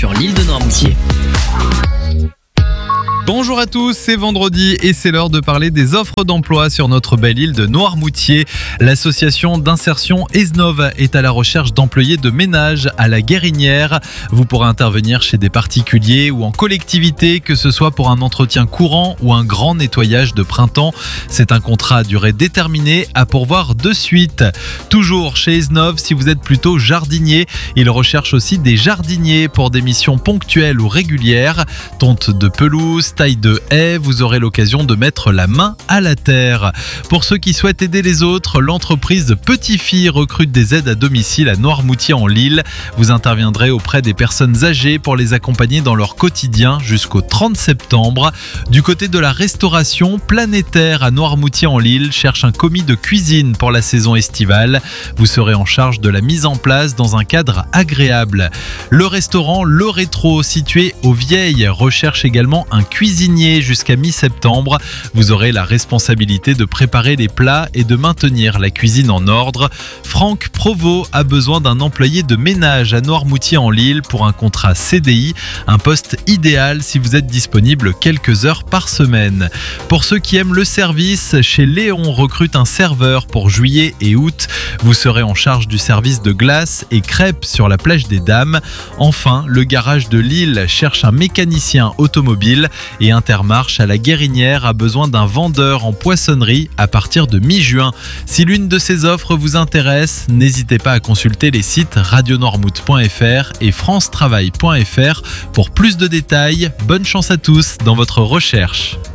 sur l'île de Noirmoutier. Bonjour à tous, c'est vendredi et c'est l'heure de parler des offres d'emploi sur notre belle île de Noirmoutier. L'association d'insertion Esnov est à la recherche d'employés de ménage à la Guérinière. Vous pourrez intervenir chez des particuliers ou en collectivité, que ce soit pour un entretien courant ou un grand nettoyage de printemps. C'est un contrat à durée déterminée à pourvoir de suite. Toujours chez Esnov, si vous êtes plutôt jardinier, ils recherchent aussi des jardiniers pour des missions ponctuelles ou régulières. Tonte de pelouse, taille de haies, vous aurez l'occasion de mettre la main à la terre. Pour ceux qui souhaitent aider les autres, l'entreprise Petit Fille recrute des aides à domicile à Noirmoutier-en-l'Île. Vous interviendrez auprès des personnes âgées pour les accompagner dans leur quotidien jusqu'au 30 septembre. Du côté de la restauration, Planétaire à Noirmoutier-en-l'Île cherche un commis de cuisine pour la saison estivale. Vous serez en charge de la mise en place dans un cadre agréable. Le restaurant Le Rétro, situé aux Vieilles, recherche également un cuisinier jusqu'à mi-septembre. Vous aurez la responsabilité de préparer les plats et de maintenir la cuisine en ordre. Franck Provost a besoin d'un employé de ménage à Noirmoutier-en-l'Île pour un contrat CDI, un poste idéal si vous êtes disponible quelques heures par semaine. Pour ceux qui aiment le service, chez Léon recrute un serveur pour juillet et août. Vous serez en charge du service de glace et crêpes sur la plage des Dames. Enfin, le garage de Lille cherche un mécanicien automobile et Intermarché à la Guérinière a besoin d'un vendeur en poissonnerie à partir de mi-juin. Si l'une de ces offres vous intéresse, n'hésitez pas à consulter les sites radionoirmout.fr et francetravail.fr pour plus de détails. Bonne chance à tous dans votre recherche.